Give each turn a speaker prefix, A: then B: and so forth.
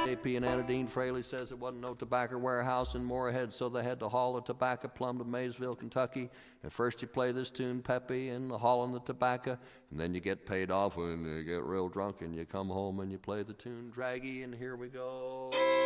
A: AP and Anna Dean Fraley says it wasn't no tobacco warehouse in Moorhead, so they had to haul the tobacco plumb to Maysville, Kentucky. And first you play this tune, Peppy, and hauling the tobacco, and then you get paid off when you get real drunk and you come home and you play the tune, Draggy, and here we go.